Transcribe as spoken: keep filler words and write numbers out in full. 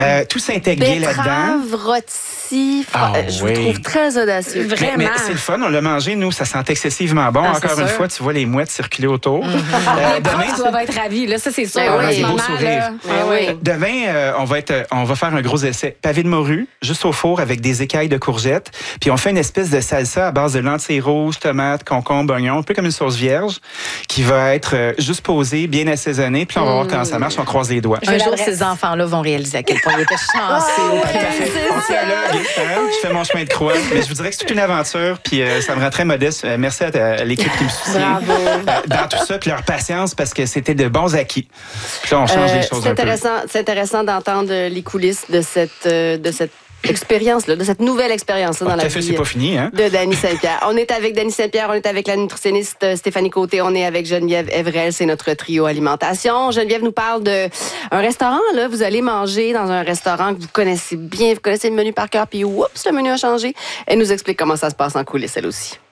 Euh, tout s'intègre bien là-dedans. Betterave, rôti, Ah, euh, je oui. vous trouve très audacieux. Mais, Vraiment. mais c'est le fun, on l'a mangé, nous, ça sent excessivement bon. Ah, c'est Encore une sûr. fois, tu vois les mouettes circuler autour. Les Euh, profs demain, doivent être ravis, là, ça c'est sûr. Ben en oui, ce des moment, beaux sourires. là. Ben Ah oui. Demain, euh, on va être, euh, on va faire un gros essai. Pavé de morue, juste au four avec des écailles de courgettes. Puis on fait une espèce de salsa à base de lentilles rouges, tomates, concombres, oignons, un peu comme une sauce vierge, qui va être euh, juste posée, bien assaisonnée. Puis là, on va voir comment ça marche. On croise les doigts. Je Un jour, l'adresse. ces enfants-là vont réaliser à quel point ils étaient chanceux. au prix. On tient là, hein, je fais mon chemin de croix. Mais je vous dirais que c'est toute une aventure, puis euh, ça me rend très modeste. Euh, merci à, ta- à l'équipe qui me soutient euh, dans tout ça, puis leur patience, parce que c'était de bons acquis. Puis là, on change Euh, les choses c'est un peu. intéressant, c'est intéressant d'entendre les coulisses de cette, euh, de cette expérience-là, de cette nouvelle expérience-là dans Tout la à fait, vie c'est pas fini, hein? de Dany Saint-Pierre. On est avec Dany Saint-Pierre, on est avec la nutritionniste euh, Stéphanie Côté, on est avec Geneviève Evrel, c'est notre trio alimentation. Geneviève nous parle de un restaurant, là, vous allez manger dans un restaurant que vous connaissez bien, vous connaissez le menu par cœur, puis oups, le menu a changé. Elle nous explique comment ça se passe en coulisses, elle aussi.